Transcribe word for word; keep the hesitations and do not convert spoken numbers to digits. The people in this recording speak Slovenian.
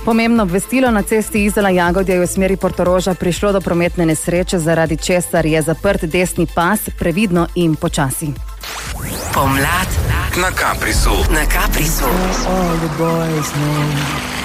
Pomembno obvestilo: na cesti Izola-Jagodje je v smeri Portoroža prišlo do prometne nesreče, zaradi česar je zaprt desni pas, previdno in počasi. Pomlad na Kaprisu. Na Kaprisu. All the boys know